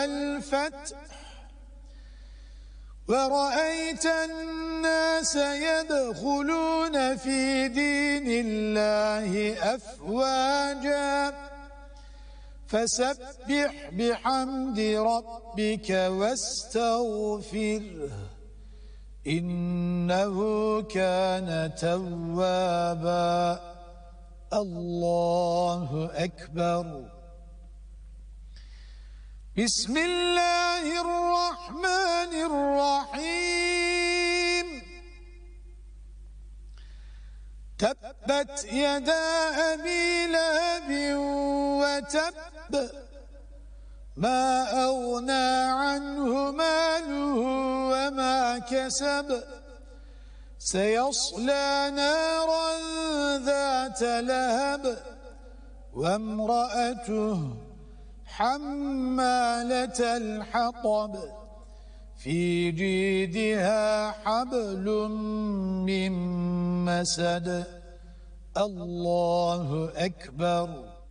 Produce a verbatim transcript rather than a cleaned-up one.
والفتح ورأيت الناس يدخلون في دين الله أفواجا فسبح بحمد ربك واستغفره إنه كان توابا. الله أكبر. بسم الله الرحمن الرحيم. تبت يدا أبي لهب وتب ما أغنى عنه ماله وما كسب سيصلى نارا ذات لهب وامرأته حمالة الحطب في جيدها حبل من مسد. الله أكبر.